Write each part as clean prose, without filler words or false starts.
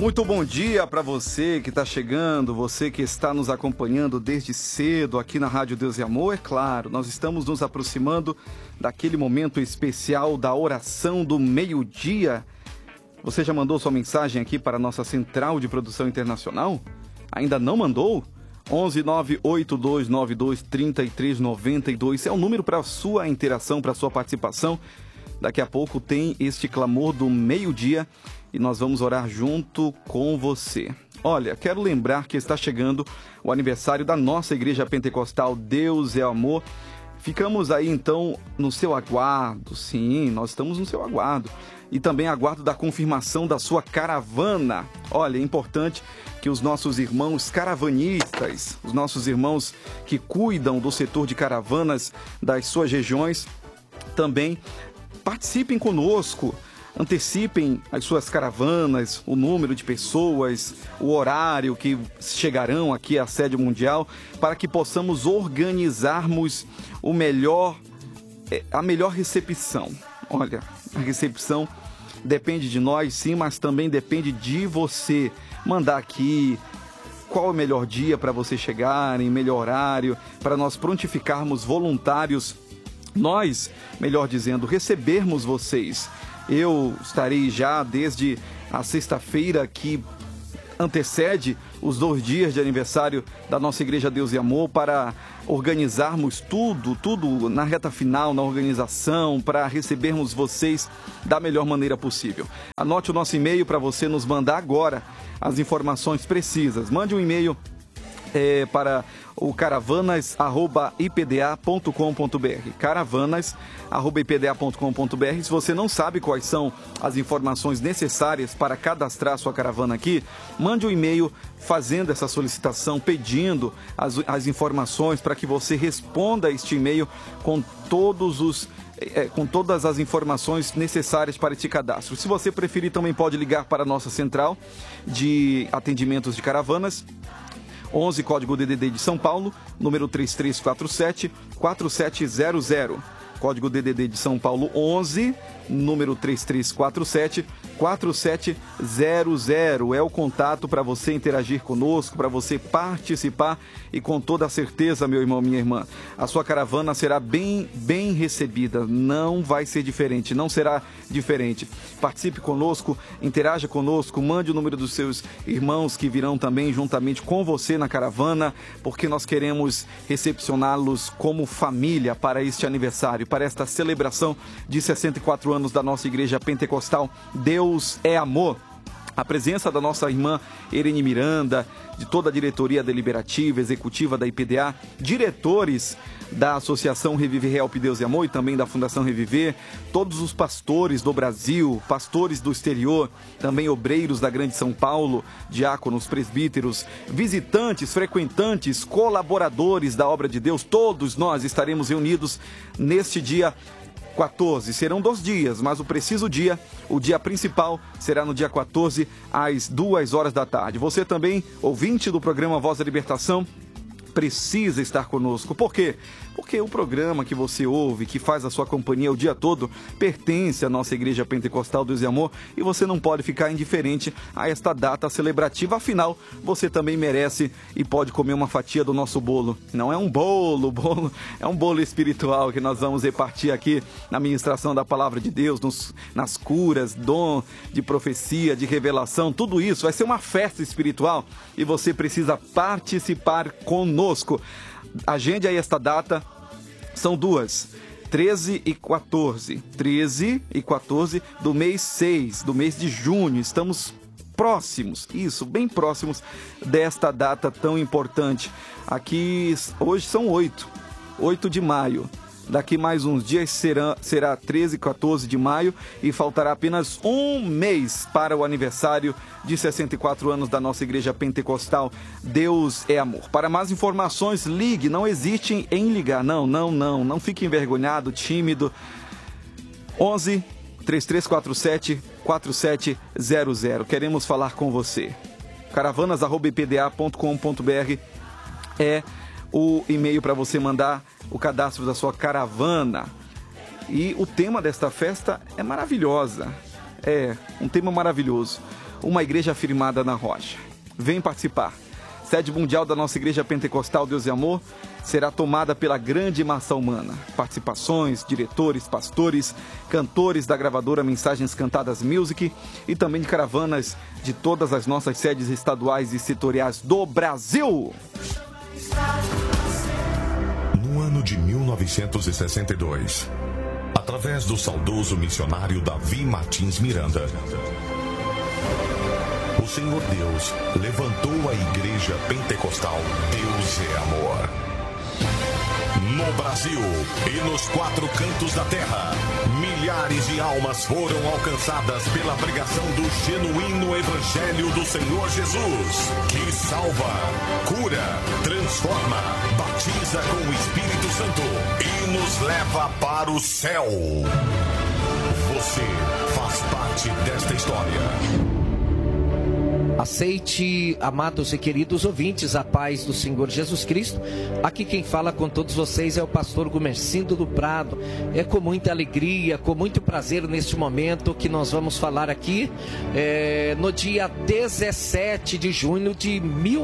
Muito bom dia para você que está chegando, você que está nos acompanhando desde cedo aqui na Rádio Deus e Amor. É claro, nós estamos nos aproximando daquele momento especial da oração do meio-dia. Você já mandou sua mensagem aqui para a nossa Central de Produção Internacional? Ainda não mandou? 11 98292 3392 é o número para a sua interação, para a sua participação. Daqui a pouco tem este clamor do meio-dia e nós vamos orar junto com você. Olha, quero lembrar que está chegando o aniversário da nossa Igreja Pentecostal Deus é Amor. Ficamos aí então no seu aguardo, sim, nós estamos no seu aguardo. E também aguardo da confirmação da sua caravana. Olha, é importante que os nossos irmãos caravanistas, os nossos irmãos que cuidam do setor de caravanas das suas regiões, também participem conosco, antecipem as suas caravanas, o número de pessoas, o horário que chegarão aqui à sede mundial, para que possamos organizarmos a melhor recepção. Olha, a recepção depende de nós, sim, mas também depende de você mandar aqui qual é o melhor dia para você chegarem, melhor horário, para nós prontificarmos voluntários. Nós, melhor dizendo, recebermos vocês. Eu estarei já desde a sexta-feira que antecede os 2 dias de aniversário da nossa Igreja Deus e Amor para organizarmos tudo na reta final, na organização, para recebermos vocês da melhor maneira possível. Anote o nosso e-mail para você nos mandar agora as informações precisas. Mande um e-mail para o caravanas@ipda.com.br, caravanas@ipda.com.br. Se você não sabe quais são as informações necessárias para cadastrar sua caravana aqui, mande um e-mail fazendo essa solicitação, pedindo as informações para que você responda este e-mail com todas as informações necessárias para este cadastro. Se você preferir, também pode ligar para a nossa central de atendimentos de caravanas, 11 código DDD de São Paulo, número 3347-4700. Código DDD de São Paulo 11, número 3347-4700. É o contato para você interagir conosco, para você participar e com toda a certeza, meu irmão, minha irmã, a sua caravana será bem recebida. Não vai ser diferente, não será diferente. Participe conosco, interaja conosco, mande o número dos seus irmãos que virão também juntamente com você na caravana, porque nós queremos recepcioná-los como família para este aniversário, para esta celebração de 64 anos da nossa Igreja Pentecostal Deus é Amor. A presença da nossa irmã Irene Miranda, de toda a diretoria deliberativa, executiva da IPDA, diretores da Associação Reviver Help Deus e Amor e também da Fundação Reviver, todos os pastores do Brasil, pastores do exterior, também obreiros da Grande São Paulo, diáconos, presbíteros, visitantes, frequentantes, colaboradores da obra de Deus, todos nós estaremos reunidos neste dia 14. Serão 2 dias, mas o preciso dia, o dia principal, será no dia 14, às 2 horas da tarde. Você também, ouvinte do programa Voz da Libertação, precisa estar conosco. Por quê? Porque o programa que você ouve, que faz a sua companhia o dia todo, pertence à nossa Igreja Pentecostal Deus e Amor e você não pode ficar indiferente a esta data celebrativa. Afinal, você também merece e pode comer uma fatia do nosso bolo. Não é um bolo, é um bolo espiritual que nós vamos repartir aqui na ministração da Palavra de Deus, nas curas, dom de profecia, de revelação, tudo isso vai ser uma festa espiritual e você precisa participar conosco. Agende aí esta data, são 2, 13 e 14, 13 e 14 do mês 6, do mês de junho. Estamos próximos, isso, bem próximos desta data tão importante. Aqui, hoje são 8 de maio. Daqui mais uns dias será 13 e 14 de maio e faltará apenas um mês para o aniversário de 64 anos da nossa Igreja Pentecostal Deus é Amor. Para mais informações, ligue, não hesite em ligar, não fique envergonhado, tímido. 11 3347 4700. Queremos falar com você. caravanas@ipda.com.br é o e-mail para você mandar o cadastro da sua caravana. E o tema desta festa é Um tema maravilhoso. Uma igreja firmada na rocha. Vem participar. Sede mundial da nossa Igreja Pentecostal Deus e Amor será tomada pela grande massa humana. Participações, diretores, pastores, cantores da gravadora Mensagens Cantadas Music e também de caravanas de todas as nossas sedes estaduais e setoriais do Brasil. No ano de 1962, através do saudoso missionário Davi Martins Miranda, o Senhor Deus levantou a Igreja Pentecostal Deus é Amor. No Brasil e nos 4 cantos da terra, milhares de almas foram alcançadas pela pregação do genuíno Evangelho do Senhor Jesus, que salva, cura, transforma, batiza com o Espírito Santo e nos leva para o céu. Você faz parte desta história. Aceite, amados e queridos ouvintes, a paz do Senhor Jesus Cristo. Aqui quem fala com todos vocês é o pastor Gumercindo do Prado. É com muita alegria, com muito prazer neste momento que nós vamos falar aqui no dia 17 de junho de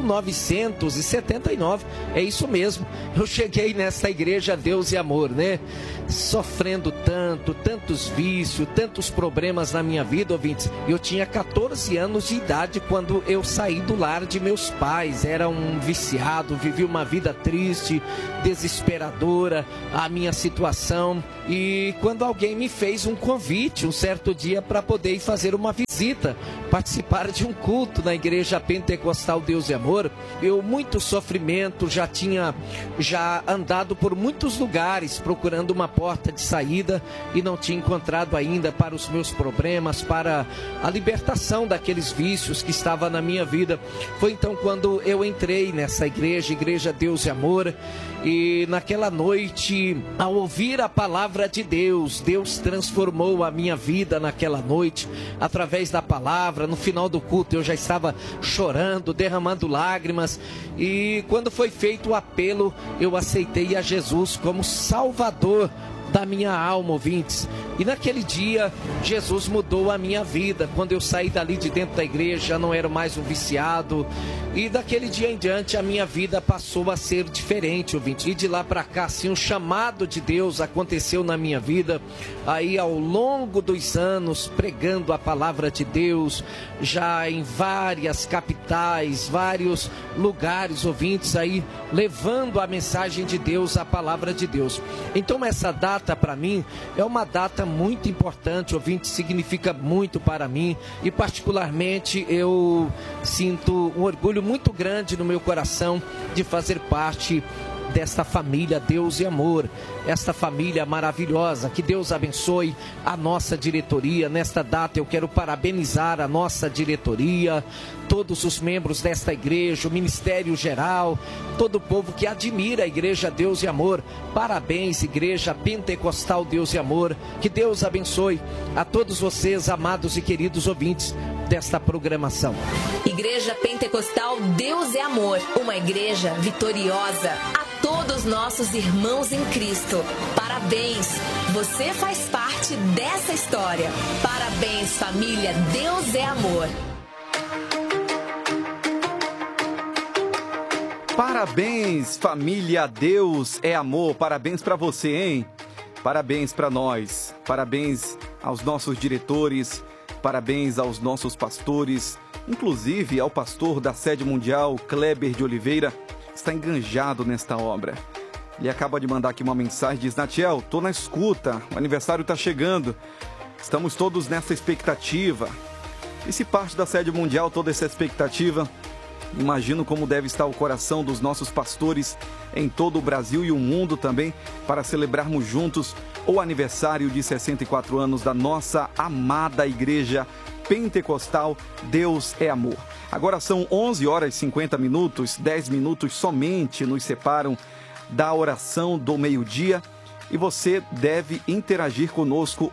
1979. É isso mesmo, eu cheguei nesta igreja Deus e Amor, né? Sofrendo tantos vícios, tantos problemas na minha vida, ouvintes. Eu tinha 14 anos de idade quando eu saí do lar de meus pais. Era um viciado, vivi uma vida triste, desesperadora, a minha situação. E quando alguém me fez um convite, um certo dia, para poder ir fazer uma visita, participar de um culto na Igreja Pentecostal Deus e Amor, muito sofrimento, já tinha andado por muitos lugares procurando uma porta de saída e não tinha encontrado ainda para os meus problemas, para a libertação daqueles vícios que estavam na minha vida. Foi então quando eu entrei nessa Igreja Deus e Amor, e naquela noite, ao ouvir a palavra de Deus, Deus transformou a minha vida naquela noite, através da palavra. No final do culto eu já estava chorando, derramando lágrimas, e quando foi feito o apelo, eu aceitei a Jesus como Salvador da minha alma, ouvintes. E naquele dia, Jesus mudou a minha vida. Quando eu saí dali de dentro da igreja, não era mais um viciado. E daquele dia em diante, a minha vida passou a ser diferente, ouvintes. E de lá para cá, assim, um chamado de Deus aconteceu na minha vida. Aí, ao longo dos anos, pregando a palavra de Deus, já em várias capitais, vários lugares, ouvintes, aí, levando a mensagem de Deus, a palavra de Deus. Então, essa data, para mim, é uma data muito importante, ouvinte, significa muito para mim, e particularmente eu sinto um orgulho muito grande no meu coração de fazer parte desta família Deus e Amor, esta família maravilhosa. Que Deus abençoe a nossa diretoria. Nesta data eu quero parabenizar a nossa diretoria, todos os membros desta igreja, o Ministério Geral, todo o povo que admira a Igreja Deus e Amor. Parabéns, Igreja Pentecostal Deus e Amor. Que Deus abençoe a todos vocês, amados e queridos ouvintes desta programação. Igreja Pentecostal Deus é Amor, uma igreja vitoriosa. A todos nossos irmãos em Cristo, parabéns, você faz parte dessa história. Parabéns, família Deus é Amor. Parabéns, família Deus é Amor. Parabéns para você, hein? Parabéns para nós. Parabéns aos nossos diretores. Parabéns aos nossos pastores, inclusive ao pastor da Sede Mundial, Kleber de Oliveira, está enganjado nesta obra. Ele acaba de mandar aqui uma mensagem, diz: Natiel, tô na escuta, o aniversário está chegando, estamos todos nessa expectativa. E se parte da Sede Mundial toda essa expectativa, imagino como deve estar o coração dos nossos pastores em todo o Brasil e o mundo também, para celebrarmos juntos o aniversário de 64 anos da nossa amada Igreja Pentecostal Deus é Amor. Agora são 11 horas e 50 minutos, 10 minutos somente nos separam da oração do meio-dia, e você deve interagir conosco,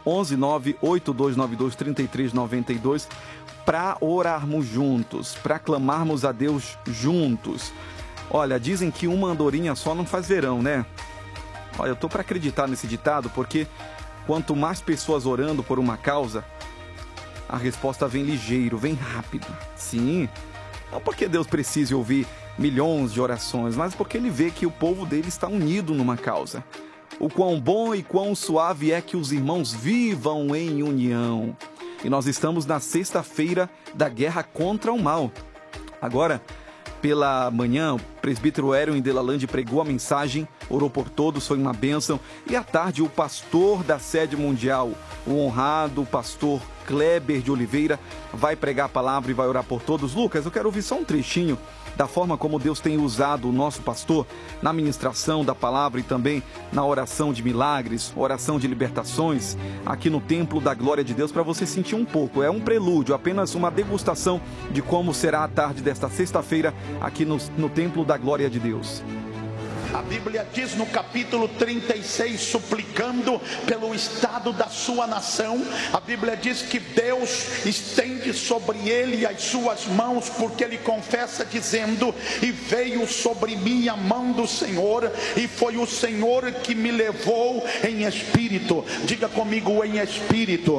119-8292-3392, para orarmos juntos, para clamarmos a Deus juntos. Olha, dizem que uma andorinha só não faz verão, né? Olha, eu estou para acreditar nesse ditado, porque quanto mais pessoas orando por uma causa, a resposta vem ligeiro, vem rápido. Sim, não porque Deus precise ouvir milhões de orações, mas porque Ele vê que o povo dele está unido numa causa. O quão bom e quão suave é que os irmãos vivam em união. E nós estamos na sexta-feira da guerra contra o mal. Agora, pela manhã, o presbítero Aaron Delalande pregou a mensagem, orou por todos, foi uma bênção. E à tarde, o pastor da sede mundial, o honrado pastor Kleber de Oliveira, vai pregar a palavra e vai orar por todos. Lucas, eu quero ouvir só um trechinho da forma como Deus tem usado o nosso pastor na ministração da palavra e também na oração de milagres, oração de libertações, aqui no Templo da Glória de Deus, para você sentir um pouco. É um prelúdio, apenas uma degustação de como será a tarde desta sexta-feira aqui no Templo da Glória de Deus. A Bíblia diz no capítulo 36, suplicando pelo estado da sua nação, a Bíblia diz que Deus estende sobre ele as suas mãos, porque ele confessa dizendo: e veio sobre mim a mão do Senhor, e foi o Senhor que me levou em espírito. Diga comigo, em espírito.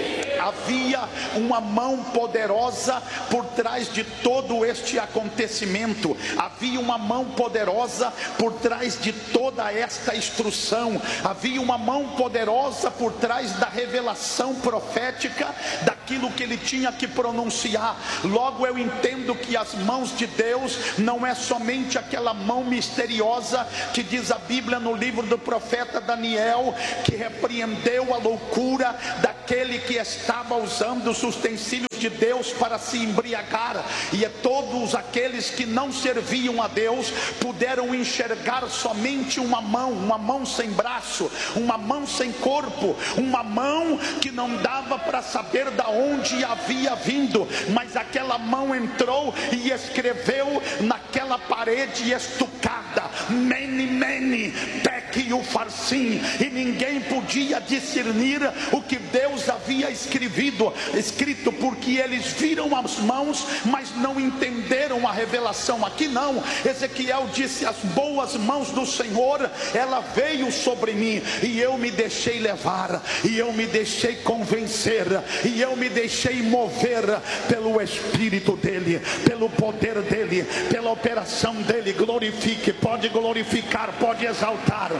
Havia uma mão poderosa por trás de todo este acontecimento. Havia uma mão poderosa por trás de toda esta instrução. Havia uma mão poderosa por trás da revelação profética, daquilo que ele tinha que pronunciar. Logo eu entendo que as mãos de Deus não é somente aquela mão misteriosa que diz a Bíblia no livro do profeta Daniel, que repreendeu a loucura daquele que estava usando os utensílios de Deus para se embriagar, e todos aqueles que não serviam a Deus puderam enxergar somente uma mão sem braço, uma mão sem corpo, uma mão que não dava para saber da onde havia vindo, mas aquela mão entrou e escreveu naquela parede estucada: Mene, Mene, Tekel Upharsin, e ninguém podia discernir o que Deus havia escrito, porque eles viram as mãos, mas não entenderam a revelação. Aqui não, Ezequiel disse: as boas mãos do Senhor, ela veio sobre mim, e eu me deixei levar, e eu me deixei convencer, e eu me deixei mover pelo Espírito dele, pelo poder dele, pela operação dele. Glorifique, pode glorificar, pode exaltar.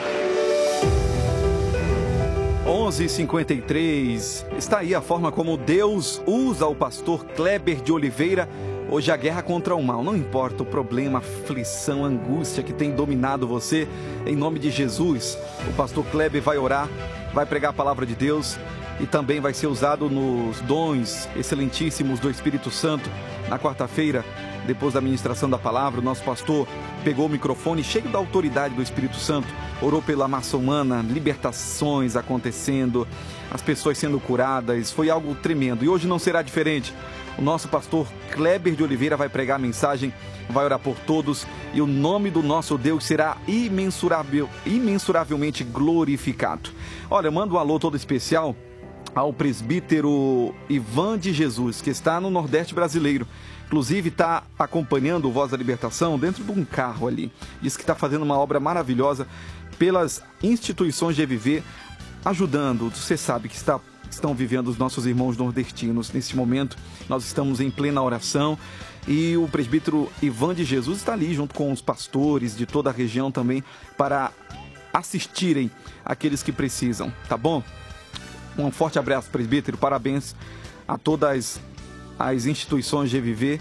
11h53, está aí a forma como Deus usa o pastor Kleber de Oliveira. Hoje a guerra contra o mal, não importa o problema, aflição, angústia que tem dominado você, em nome de Jesus, o pastor Kleber vai orar, vai pregar a palavra de Deus e também vai ser usado nos dons excelentíssimos do Espírito Santo. Na quarta-feira, depois da ministração da palavra, o nosso pastor pegou o microfone cheio da autoridade do Espírito Santo, orou pela massa humana, libertações acontecendo, as pessoas sendo curadas, foi algo tremendo. E hoje não será diferente. O nosso pastor Kleber de Oliveira vai pregar a mensagem, vai orar por todos, e o nome do nosso Deus será imensuravelmente glorificado. Olha, eu mando um alô todo especial ao presbítero Ivan de Jesus, que está no Nordeste brasileiro. Inclusive está acompanhando o Voz da Libertação dentro de um carro ali. Diz que está fazendo uma obra maravilhosa pelas instituições de EVV, ajudando. Você sabe que estão vivendo os nossos irmãos nordestinos. Nesse momento, nós estamos em plena oração. E o presbítero Ivan de Jesus está ali junto com os pastores de toda a região também para assistirem aqueles que precisam, tá bom? Um forte abraço, presbítero. Parabéns a todas as instituições de EVV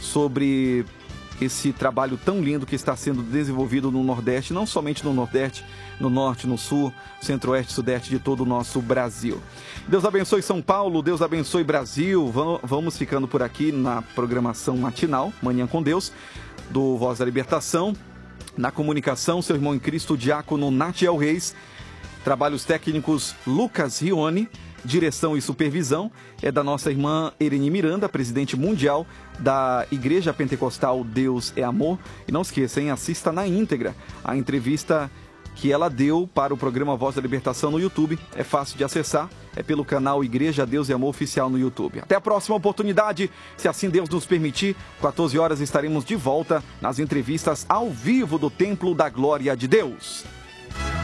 sobre esse trabalho tão lindo que está sendo desenvolvido no Nordeste, não somente no Nordeste, no Norte, no Sul, Centro-Oeste, Sudeste de todo o nosso Brasil. Deus abençoe São Paulo, Deus abençoe Brasil. Vamos ficando por aqui na programação matinal, Manhã com Deus, do Voz da Libertação. Na comunicação, seu irmão em Cristo, o diácono Natiel Reis. Trabalhos técnicos, Lucas Rione. Direção e supervisão é da nossa irmã Ereni Miranda, presidente mundial da Igreja Pentecostal Deus é Amor. E não esqueça, hein? Assista na íntegra a entrevista que ela deu para o programa Voz da Libertação no YouTube. É fácil de acessar, é pelo canal Igreja Deus é Amor Oficial no YouTube. Até a próxima oportunidade, se assim Deus nos permitir. 14 horas estaremos de volta nas entrevistas ao vivo do Templo da Glória de Deus.